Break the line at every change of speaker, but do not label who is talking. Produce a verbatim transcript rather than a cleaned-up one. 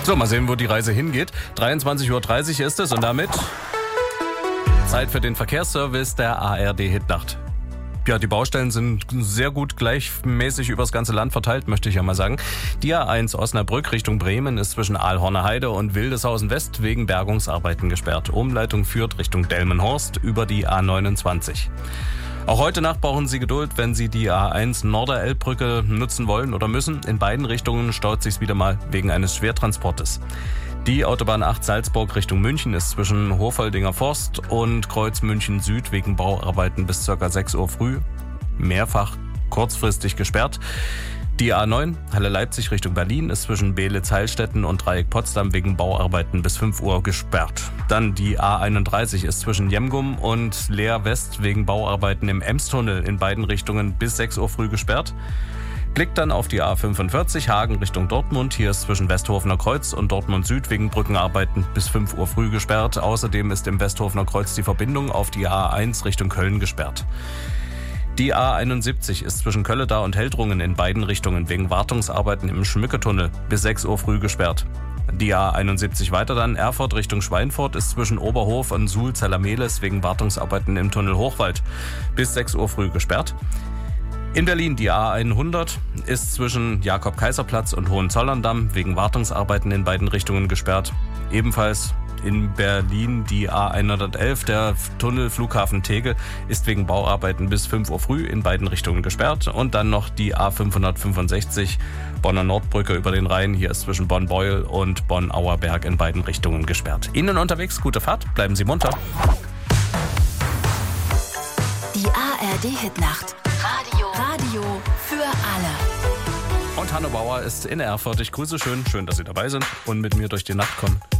So, mal sehen, wo die Reise hingeht. dreiundzwanzig Uhr dreißig ist es und damit Zeit für den Verkehrsservice der A R D Hitnacht. Ja, die Baustellen sind sehr gut gleichmäßig übers ganze Land verteilt, möchte ich ja mal sagen. Die A eins Osnabrück Richtung Bremen ist zwischen Aalhorner Heide und Wildeshausen West wegen Bergungsarbeiten gesperrt. Umleitung führt Richtung Delmenhorst über die A neunundzwanzig. Auch heute Nacht brauchen Sie Geduld, wenn Sie die A eins Norderelbbrücke nutzen wollen oder müssen. In beiden Richtungen staut sich's wieder mal wegen eines Schwertransportes. Die Autobahn acht Salzburg Richtung München ist zwischen Hofoldinger Forst und Kreuz München Süd wegen Bauarbeiten bis ca. sechs Uhr früh mehrfach kurzfristig gesperrt. Die A neun Halle Leipzig Richtung Berlin ist zwischen Beelitz-Heilstätten und Dreieck Potsdam wegen Bauarbeiten bis fünf Uhr gesperrt. Dann die A einunddreißig ist zwischen Jemgum und Leer West wegen Bauarbeiten im Emstunnel in beiden Richtungen bis sechs Uhr früh gesperrt. Klickt dann auf die A fünfundvierzig Hagen Richtung Dortmund. Hier ist zwischen Westhofener Kreuz und Dortmund Süd wegen Brückenarbeiten bis fünf Uhr früh gesperrt. Außerdem ist im Westhofener Kreuz die Verbindung auf die A eins Richtung Köln gesperrt. Die A einundsiebzig ist zwischen Kölledau und Heldrungen in beiden Richtungen wegen Wartungsarbeiten im Schmücketunnel bis sechs Uhr früh gesperrt. Die A einundsiebzig weiter dann Erfurt Richtung Schweinfurt ist zwischen Oberhof und Suhl-Zellermehles wegen Wartungsarbeiten im Tunnel Hochwald bis sechs Uhr früh gesperrt. In Berlin die A hundert ist zwischen Jakob-Kaiser-Platz und Hohenzollern-Damm wegen Wartungsarbeiten in beiden Richtungen gesperrt. Ebenfalls in Berlin die A hundertelf, der Tunnel Flughafen Tegel, ist wegen Bauarbeiten bis fünf Uhr früh in beiden Richtungen gesperrt. Und dann noch die A fünfhundertfünfundsechzig Bonner Nordbrücke über den Rhein. Hier ist zwischen Bonn-Beuel und Bonn-Auerberg in beiden Richtungen gesperrt. Ihnen unterwegs gute Fahrt, bleiben Sie munter.
Die A R D Hitnacht. Radio. Radio für alle.
Und Hanno Bauer ist in Erfurt. Ich grüße schön, schön, dass Sie dabei sind und mit mir durch die Nacht kommen.